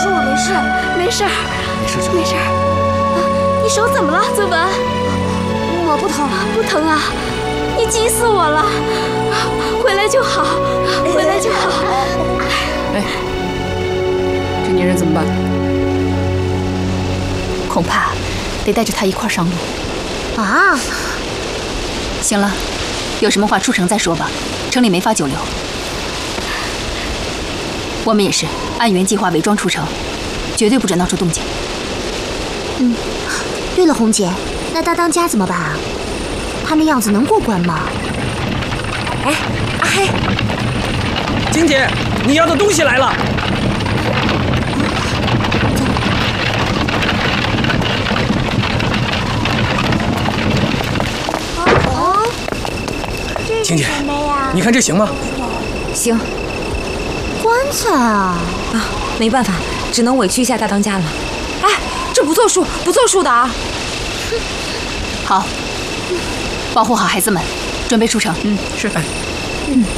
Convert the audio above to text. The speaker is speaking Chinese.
说我没事， 没事， 没事就好。 没事。你手怎么了，泽文？ 我不疼， 不疼啊？你急死我了！回来就好，回来就好。 哎，这女人怎么办？ 恐怕得带着她一块上路。 啊！ 行了，有什么话出城再说吧，城里没法久留。我们也是按原计划伪装出城，绝对不准闹出动静。 对了，红姐，那大当家怎么办啊？他那样子能过关吗？哎，阿黑， 金姐，你要的东西来了。金姐，你看这行吗？ 行棺材啊！ 啊，没办法，只能委屈一下大当家了。哎，这不作数，不作数的啊！ 好，保护好孩子们，准备出城。 是。